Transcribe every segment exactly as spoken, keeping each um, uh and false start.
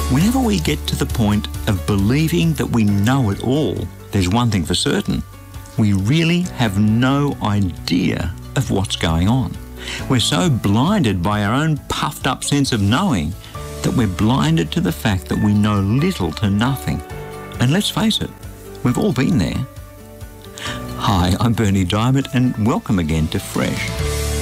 Whenever we get to the point of believing that we know it all, there's one thing for certain. We really have no idea of what's going on. We're so blinded by our own puffed up sense of knowing that we're blinded to the fact that we know little to nothing. And let's face it, we've all been there. Hi, I'm Berni Dymet and welcome again to Fresh.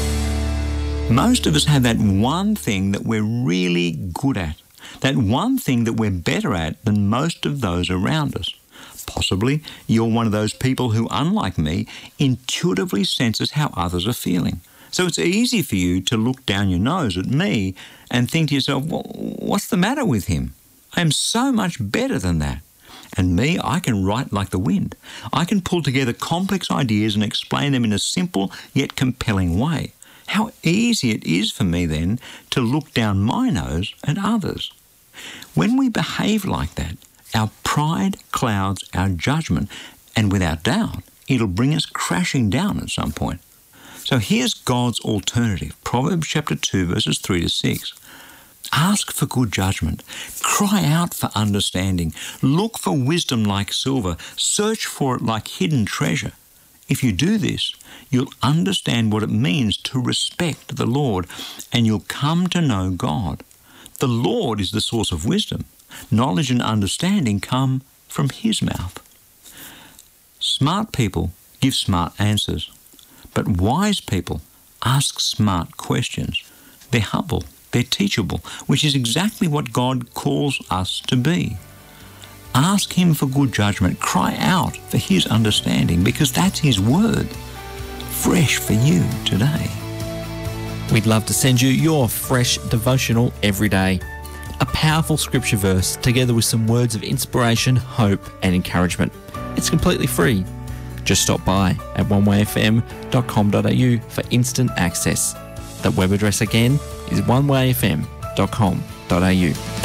Most of us have that one thing that we're really good at. That one thing that we're better at than most of those around us. Possibly you're one of those people who, unlike me, intuitively senses how others are feeling. So it's easy for you to look down your nose at me and think to yourself, well, what's the matter with him? I am so much better than that. And me, I can write like the wind. I can pull together complex ideas and explain them in a simple yet compelling way. How easy it is for me then to look down my nose at others. When we behave like that, our pride clouds our judgment, and without doubt, it'll bring us crashing down at some point. So here's God's alternative, Proverbs chapter two, verses three to six. Ask for good judgment. Cry out for understanding. Look for wisdom like silver. Search for it like hidden treasure. If you do this, you'll understand what it means to respect the Lord, and you'll come to know God. The Lord is the source of wisdom. Knowledge and understanding come from His mouth. Smart people give smart answers, but wise people ask smart questions. They're humble, they're teachable, which is exactly what God calls us to be. Ask Him for good judgment. Cry out for His understanding, because that's His word. Fresh for you today. We'd love to send you your fresh devotional every day. A powerful scripture verse together with some words of inspiration, hope and encouragement. It's completely free. Just stop by at one way f m dot com dot a u for instant access. The web address again is one way f m dot com dot a u.